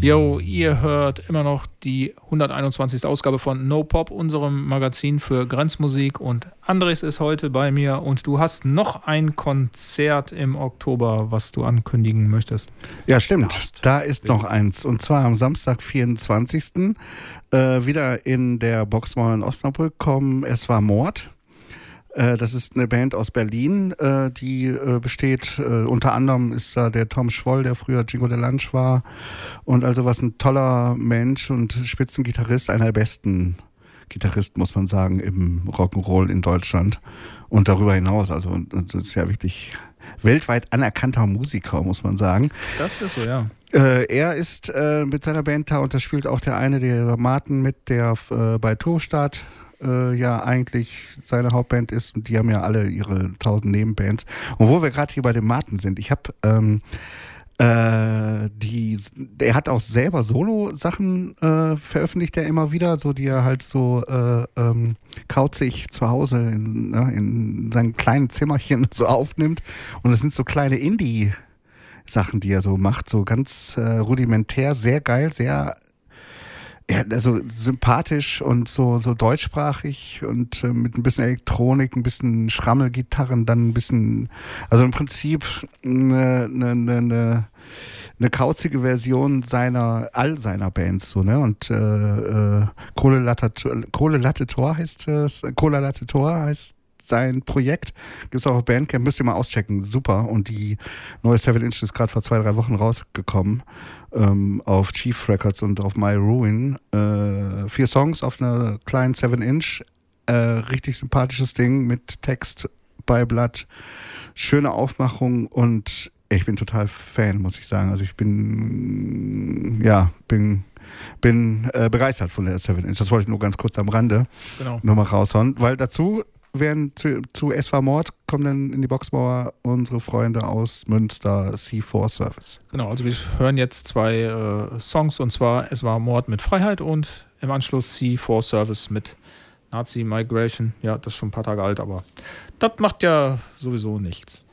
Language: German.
Yo, ihr hört immer noch die 121. Ausgabe von No Pop, unserem Magazin für Grenzmusik. Und Andres ist heute bei mir und du hast noch ein Konzert im Oktober, was du ankündigen möchtest. Ja, stimmt. Da ist noch eins. Und zwar am Samstag, 24. Wieder in der Boxmauer in Osnabrück kommen Es war Mord. Das ist eine Band aus Berlin, die besteht, unter anderem ist da der Tom Schwoll, der früher Jingo de Lunch war, und also was ein toller Mensch und Spitzengitarrist, einer der besten Gitarristen, muss man sagen, im Rock'n'Roll in Deutschland und darüber hinaus, also das ist ja wirklich weltweit anerkannter Musiker, muss man sagen. Das ist so, ja. Er ist mit seiner Band da, und da spielt auch der eine, der Martin, mit, der bei Turstadt ja eigentlich seine Hauptband ist, und die haben ja alle ihre 1000 Nebenbands. Und wo wir gerade hier bei dem Martin sind, ich habe er hat auch selber Solo-Sachen veröffentlicht, er immer wieder, so die er halt so kauzig zu Hause in seinem kleinen Zimmerchen so aufnimmt. Und das sind so kleine Indie-Sachen, die er so macht, so ganz rudimentär, sehr geil, sehr also sympathisch und so deutschsprachig und mit ein bisschen Elektronik, ein bisschen Schrammelgitarren, dann ein bisschen, also im Prinzip eine kauzige Version all seiner Bands, so, ne? Und Kohle Latte Tor heißt sein Projekt. Gibt's auch auf Bandcamp, müsst ihr mal auschecken. Super. Und die neue 7-Inch ist gerade vor 2-3 Wochen rausgekommen. Auf Chief Records und auf My Ruin. 4 Songs auf einer kleinen 7-Inch. Richtig sympathisches Ding mit Text bei Blatt. Schöne Aufmachung, und ich bin total Fan, muss ich sagen. Also ich bin begeistert von der 7-Inch. Das wollte ich nur ganz kurz am Rande nochmal raushauen, weil dazu werden zu Es war Mord kommen dann in die Boxmauer unsere Freunde aus Münster, C4 Service. Genau, also wir hören jetzt 2 Songs, und zwar Es war Mord mit Freiheit und im Anschluss C4 Service mit Nazi Migration. Ja, das ist schon ein paar Tage alt, aber das macht ja sowieso nichts.